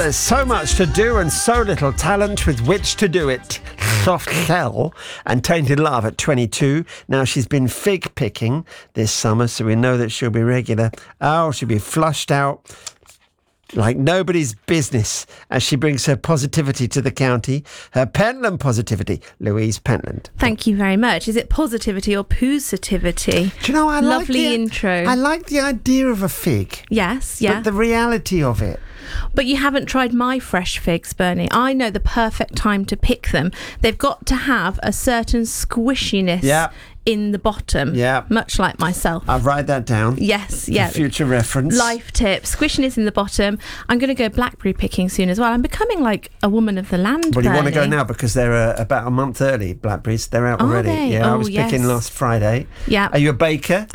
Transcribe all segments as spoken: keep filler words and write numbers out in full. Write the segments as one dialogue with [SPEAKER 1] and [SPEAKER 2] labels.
[SPEAKER 1] There's so much to do and so little talent with which to do it. Soft Cell and Tainted Love at twenty-two. Now she's been fig picking this summer, so we know that she'll be regular. Oh, she'll be flushed out like nobody's business as she brings her positivity to the county. Her Pentland positivity, Louise Pentland.
[SPEAKER 2] Thank you very much. Is it positivity or positivity?
[SPEAKER 1] Do you know, I
[SPEAKER 2] Lovely
[SPEAKER 1] like the,
[SPEAKER 2] intro.
[SPEAKER 1] I like the idea of a fig.
[SPEAKER 2] Yes, yeah.
[SPEAKER 1] But the reality of it.
[SPEAKER 2] But you haven't tried my fresh figs, Bernie. I know the perfect time to pick them. They've got to have a certain squishiness
[SPEAKER 1] Yeah.
[SPEAKER 2] in the bottom.
[SPEAKER 1] Yeah.
[SPEAKER 2] Much like myself.
[SPEAKER 1] I'll write that down.
[SPEAKER 2] Yes,
[SPEAKER 1] For
[SPEAKER 2] yeah.
[SPEAKER 1] future reference.
[SPEAKER 2] Life tip, squishiness in the bottom. I'm going to go blackberry picking soon as well. I'm becoming like a woman of the land,
[SPEAKER 1] Well, you want to go
[SPEAKER 2] Bernie.
[SPEAKER 1] now because they're uh, about a month early, blackberries. They're out
[SPEAKER 2] Are
[SPEAKER 1] already.
[SPEAKER 2] they?
[SPEAKER 1] Yeah, I
[SPEAKER 2] Oh,
[SPEAKER 1] was
[SPEAKER 2] yes.
[SPEAKER 1] picking last Friday.
[SPEAKER 2] Yeah.
[SPEAKER 1] Are you a baker?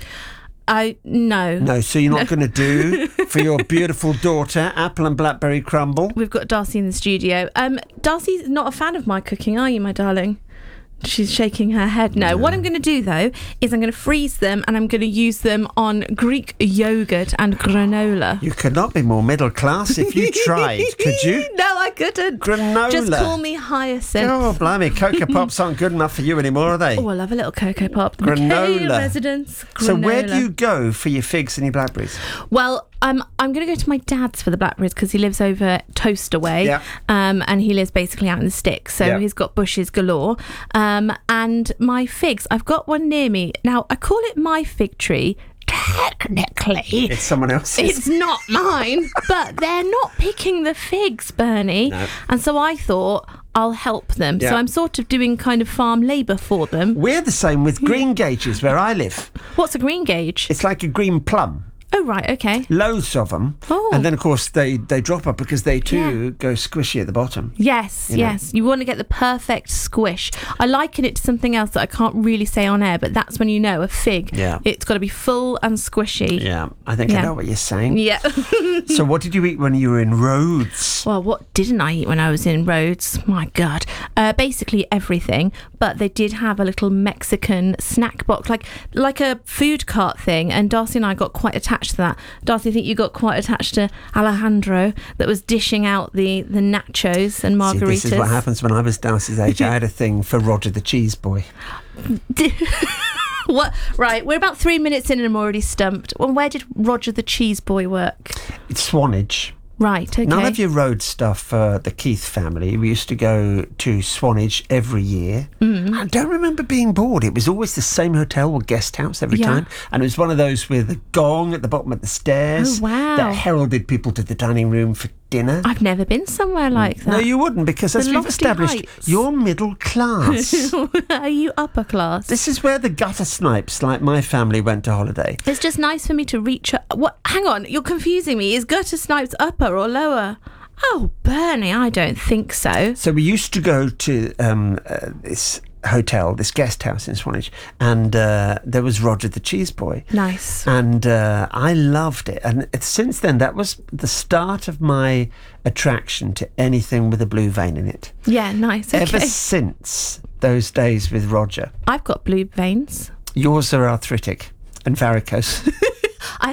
[SPEAKER 2] I no.
[SPEAKER 1] No, so you're not going to do for your beautiful daughter apple and blackberry crumble?
[SPEAKER 2] We've got Darcy in the studio. Um, Darcy's not a fan of my cooking, are you, my darling? She's shaking her head. No. What I'm going to do, though, is I'm going to freeze them and I'm going to use them on Greek yogurt and granola.
[SPEAKER 1] You could not be more middle class if you tried, could you?
[SPEAKER 2] No, I couldn't.
[SPEAKER 1] Granola.
[SPEAKER 2] Just call me Hyacinth.
[SPEAKER 1] Oh, blimey, Cocoa Pops aren't good enough for you anymore, are they?
[SPEAKER 2] Oh, I love a little Cocoa Pop.
[SPEAKER 1] Granola.
[SPEAKER 2] Okay, residents. Granola.
[SPEAKER 1] So where do you go for your figs and your blackberries?
[SPEAKER 2] Well, um, I'm going to go to my dad's for the blackberries because he lives over Toast away.
[SPEAKER 1] Yeah.
[SPEAKER 2] Um, and he lives basically out in the sticks. So
[SPEAKER 1] Yeah.
[SPEAKER 2] he's got bushes galore. Um, and my figs, I've got one near me. Now, I call it my fig tree. Technically,
[SPEAKER 1] It's someone else's.
[SPEAKER 2] it's not mine, but they're not picking the figs, Bernie.
[SPEAKER 1] No.
[SPEAKER 2] And so I thought I'll help them.
[SPEAKER 1] Yeah.
[SPEAKER 2] So I'm sort of doing kind of farm labour for them.
[SPEAKER 1] We're the same with green gages where I live.
[SPEAKER 2] What's a green gauge?
[SPEAKER 1] It's like a green plum.
[SPEAKER 2] Oh, right, okay.
[SPEAKER 1] Loads of them.
[SPEAKER 2] Oh.
[SPEAKER 1] And then, of course, they, they drop up because they too go squishy at the bottom.
[SPEAKER 2] Yes,
[SPEAKER 1] You know.
[SPEAKER 2] yes. You want to get the perfect squish. I liken it to something else that I can't really say on air, but that's when you know a fig.
[SPEAKER 1] Yeah.
[SPEAKER 2] It's got to be full and squishy.
[SPEAKER 1] Yeah, I think I
[SPEAKER 2] Yeah.
[SPEAKER 1] know what you're saying.
[SPEAKER 2] Yeah.
[SPEAKER 1] So what did you eat when you were in Rhodes?
[SPEAKER 2] Well, what didn't I eat when I was in Rhodes? My God. Uh, basically everything, but they did have a little Mexican snack box, like like a food cart thing, and Darcy and I got quite attached to that. Darcy, I think you got quite attached to Alejandro that was dishing out the, the nachos and margaritas.
[SPEAKER 1] See, this is what happens when I was Darcy's age. I had a thing for Roger the Cheese Boy.
[SPEAKER 2] What? Right, we're about three minutes in and I'm already stumped. Well, where did Roger the Cheese Boy work?
[SPEAKER 1] It's Swanage.
[SPEAKER 2] Right, okay.
[SPEAKER 1] None of your road stuff for the Keith family. We used to go to Swanage every year. Mm. I don't remember being bored. It was always the same hotel or guest house every
[SPEAKER 2] Yeah.
[SPEAKER 1] time. And it was one of those with a gong at the bottom of the stairs
[SPEAKER 2] Oh, wow.
[SPEAKER 1] that heralded people to the dining room for dinner.
[SPEAKER 2] I've never been somewhere like that.
[SPEAKER 1] No, you wouldn't, because as
[SPEAKER 2] The
[SPEAKER 1] we've
[SPEAKER 2] lofty
[SPEAKER 1] established,
[SPEAKER 2] heights.
[SPEAKER 1] you're middle class.
[SPEAKER 2] Are you upper class?
[SPEAKER 1] This is where the gutter snipes, like my family, went to holiday.
[SPEAKER 2] It's just nice for me to reach... A, what? Hang on, you're confusing me. Is gutter snipes upper or lower? Oh, Bernie, I don't think so.
[SPEAKER 1] So we used to go to um, uh, this hotel, this guest house in Swanage, and uh, there was Roger the Cheese Boy.
[SPEAKER 2] Nice.
[SPEAKER 1] And uh, I loved it. And it, since then, that was the start of my attraction to anything with a blue vein in it.
[SPEAKER 2] Yeah, nice. Okay.
[SPEAKER 1] Ever since those days with Roger.
[SPEAKER 2] I've got blue veins.
[SPEAKER 1] Yours are arthritic and varicose.
[SPEAKER 2] I...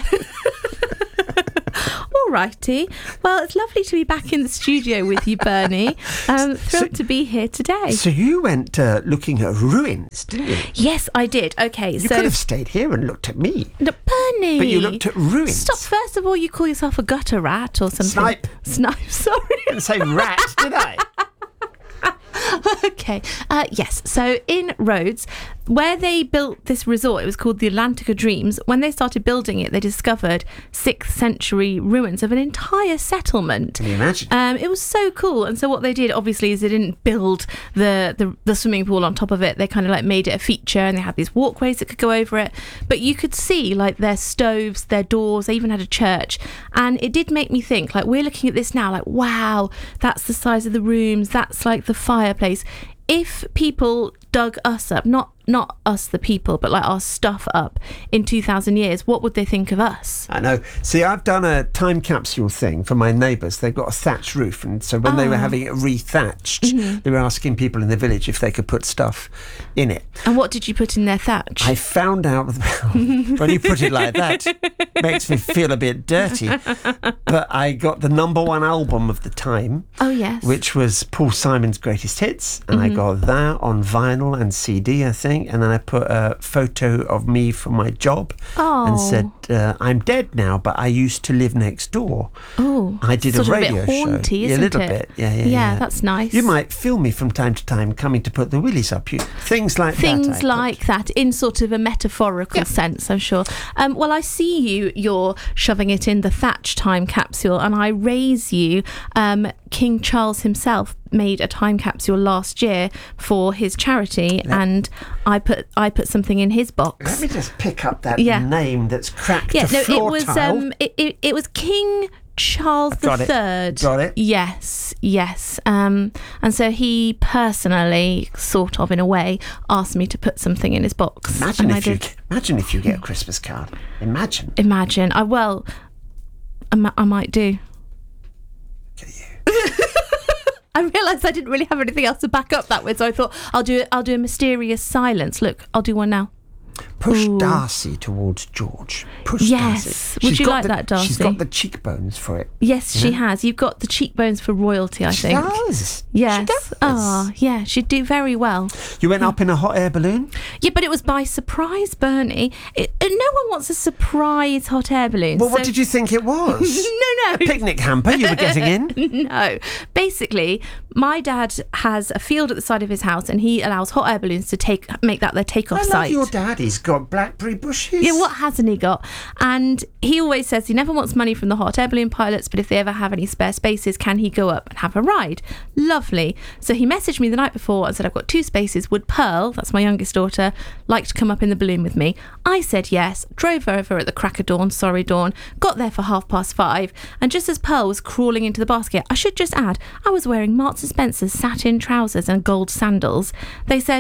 [SPEAKER 2] Alrighty. Well, it's lovely to be back in the studio with you, Bernie. Um, thrilled to be here today.
[SPEAKER 1] So you went uh, looking at ruins, didn't you?
[SPEAKER 2] Yes, I did. Okay,
[SPEAKER 1] You
[SPEAKER 2] so...
[SPEAKER 1] could have stayed here and looked at me.
[SPEAKER 2] No, Bernie.
[SPEAKER 1] But you looked at ruins.
[SPEAKER 2] Stop. First of all, you call yourself a gutter rat or something.
[SPEAKER 1] Snipe.
[SPEAKER 2] Snipe, sorry.
[SPEAKER 1] I didn't say rat, did I?
[SPEAKER 2] Okay. Uh, yes. So in Rhodes, where they built this resort, it was called the Atlantica Dreams. When they started building it, they discovered sixth century ruins of an entire settlement.
[SPEAKER 1] Can you imagine?
[SPEAKER 2] Um, it was so cool. And so what they did, obviously, is they didn't build the, the, the swimming pool on top of it. They kind of like made it a feature, and they had these walkways that could go over it. But you could see like their stoves, their doors. They even had a church. And it did make me think, like, we're looking at this now, like, wow, that's the size of the rooms. That's like the fireplace. If people dug us up, not not us the people, but like our stuff up in two thousand years, what would they think of us?
[SPEAKER 1] I know. See, I've done a time capsule thing for my neighbours. They've got a thatched roof, and so when oh. they were having it re-thatched, mm-hmm. they were asking people in the village if they could put stuff in it.
[SPEAKER 2] And what did you put in their thatch?
[SPEAKER 1] I found out, when you put it like that, makes me feel a bit dirty. But I got the number one album of the time.
[SPEAKER 2] Oh, yes.
[SPEAKER 1] Which was Paul Simon's Greatest Hits. And mm-hmm. I got that on vinyl and C D, I think. And then I put a photo of me from my job
[SPEAKER 2] oh.
[SPEAKER 1] and said, uh, I'm dead now, but I used to live next door.
[SPEAKER 2] Oh,
[SPEAKER 1] I did
[SPEAKER 2] sort
[SPEAKER 1] a radio
[SPEAKER 2] of a bit haunty,
[SPEAKER 1] show.
[SPEAKER 2] Isn't
[SPEAKER 1] yeah, a little
[SPEAKER 2] it?
[SPEAKER 1] bit. Yeah, yeah,
[SPEAKER 2] yeah,
[SPEAKER 1] yeah.
[SPEAKER 2] That's nice.
[SPEAKER 1] You might film me from time to time coming to put the willies up. You, things like
[SPEAKER 2] things
[SPEAKER 1] that.
[SPEAKER 2] Things like that, in sort of a metaphorical
[SPEAKER 1] yeah.
[SPEAKER 2] sense, I'm sure. Um, well, I see you, you're shoving it in the thatch time capsule, and I raise you, um, King Charles himself made a time capsule last year for his charity, Let and I put I put something in his box.
[SPEAKER 1] Let me just pick up that
[SPEAKER 2] yeah.
[SPEAKER 1] name that's cracked
[SPEAKER 2] yeah,
[SPEAKER 1] the
[SPEAKER 2] no,
[SPEAKER 1] floor
[SPEAKER 2] it was
[SPEAKER 1] tile.
[SPEAKER 2] um, it, it, it was King Charles
[SPEAKER 1] Got
[SPEAKER 2] the
[SPEAKER 1] it.
[SPEAKER 2] Third.
[SPEAKER 1] Got it.
[SPEAKER 2] Yes, yes. Um, and so he personally, sort of in a way, asked me to put something in his box.
[SPEAKER 1] Imagine
[SPEAKER 2] and
[SPEAKER 1] if
[SPEAKER 2] I
[SPEAKER 1] you
[SPEAKER 2] did.
[SPEAKER 1] imagine if you get a Christmas card. Imagine.
[SPEAKER 2] Imagine. I well, I, mi- I might do.
[SPEAKER 1] Look at you.
[SPEAKER 2] I realised I didn't really have anything else to back up that with, so I thought I'll do I'll do a mysterious silence. Look, I'll do one now.
[SPEAKER 1] Push
[SPEAKER 2] Ooh.
[SPEAKER 1] Darcy towards George. Push
[SPEAKER 2] yes.
[SPEAKER 1] Darcy.
[SPEAKER 2] Would
[SPEAKER 1] She's
[SPEAKER 2] you
[SPEAKER 1] got
[SPEAKER 2] like
[SPEAKER 1] the,
[SPEAKER 2] that, Darcy?
[SPEAKER 1] She's got the cheekbones for it.
[SPEAKER 2] Yes, she
[SPEAKER 1] know?
[SPEAKER 2] has. You've got the cheekbones for royalty, I
[SPEAKER 1] she
[SPEAKER 2] think.
[SPEAKER 1] Does.
[SPEAKER 2] Yes.
[SPEAKER 1] She does.
[SPEAKER 2] Oh, yeah. She'd do very well.
[SPEAKER 1] You went up in a hot air balloon?
[SPEAKER 2] Yeah, but it was by surprise, Bernie. It, no one wants a surprise hot air balloon.
[SPEAKER 1] Well,
[SPEAKER 2] so...
[SPEAKER 1] what did you think it was?
[SPEAKER 2] no, no.
[SPEAKER 1] A picnic hamper you were getting in?
[SPEAKER 2] No. Basically, my dad has a field at the side of his house, and he allows hot air balloons to take make that their takeoff
[SPEAKER 1] I love
[SPEAKER 2] site.
[SPEAKER 1] your dad. He's got blackberry bushes.
[SPEAKER 2] Yeah, what hasn't he got? And he always says he never wants money from the hot air balloon pilots, but if they ever have any spare spaces, can he go up and have a ride? Lovely. So he messaged me the night before and said, I've got two spaces. Would Pearl, that's my youngest daughter, like to come up in the balloon with me? I said yes, drove over at the crack of dawn, sorry dawn, got there for half past five, and just as Pearl was crawling into the basket, I should just add, I was wearing Marks and Spencer's satin trousers and gold sandals. They said,